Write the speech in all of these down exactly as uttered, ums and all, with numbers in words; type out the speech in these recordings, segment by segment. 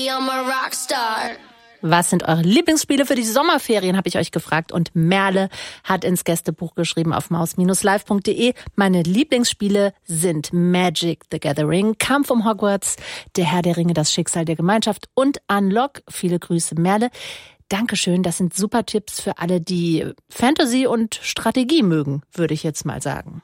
I'm a rockstar. Was sind eure Lieblingsspiele für die Sommerferien, habe ich euch gefragt. Und Merle hat ins Gästebuch geschrieben auf maus Bindestrich live Punkt de. Meine Lieblingsspiele sind Magic the Gathering, Kampf um Hogwarts, Der Herr der Ringe, das Schicksal der Gemeinschaft und Unlock. Viele Grüße, Merle. Dankeschön, das sind super Tipps für alle, die Fantasy und Strategie mögen, würde ich jetzt mal sagen.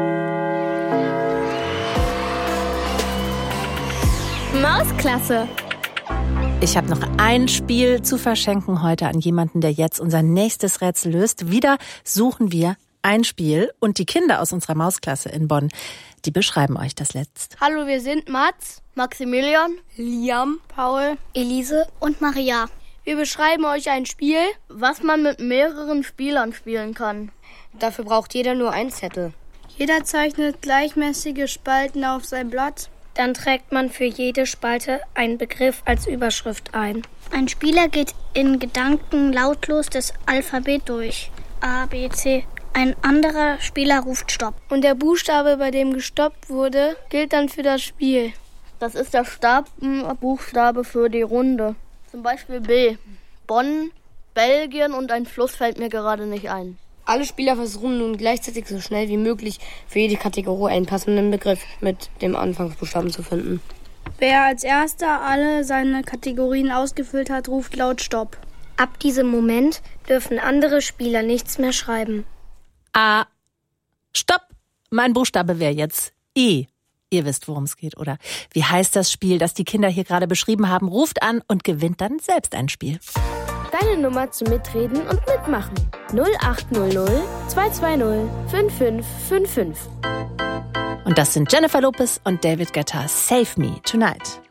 Mausklasse. Ich habe noch ein Spiel zu verschenken heute an jemanden, der jetzt unser nächstes Rätsel löst. Wieder suchen wir ein Spiel und die Kinder aus unserer Mausklasse in Bonn, die beschreiben euch das letzt. Hallo, wir sind Mats, Maximilian, Liam, Paul, Elise und Maria. Wir beschreiben euch ein Spiel, was man mit mehreren Spielern spielen kann. Dafür braucht jeder nur einen Zettel. Jeder zeichnet gleichmäßige Spalten auf sein Blatt. Dann trägt man für jede Spalte einen Begriff als Überschrift ein. Ein Spieler geht in Gedanken lautlos das Alphabet durch. A, B, C. Ein anderer Spieler ruft Stopp. Und der Buchstabe, bei dem gestoppt wurde, gilt dann für das Spiel. Das ist der Startbuchstabe für die Runde. Zum Beispiel B. Bonn, Belgien und ein Fluss fällt mir gerade nicht ein. Alle Spieler versuchen nun gleichzeitig so schnell wie möglich für jede Kategorie einen passenden Begriff mit dem Anfangsbuchstaben zu finden. Wer als erster alle seine Kategorien ausgefüllt hat, ruft laut Stopp. Ab diesem Moment dürfen andere Spieler nichts mehr schreiben. A. Stopp! Mein Buchstabe wäre jetzt E. Ihr wisst, worum es geht, oder? Wie heißt das Spiel, das die Kinder hier gerade beschrieben haben? Ruft an und gewinnt dann selbst ein Spiel. Deine Nummer zum Mitreden und Mitmachen. null acht null null zwei zwei null fünf fünf fünf fünf. Und das sind Jennifer Lopez und David Guetta. Save Me Tonight.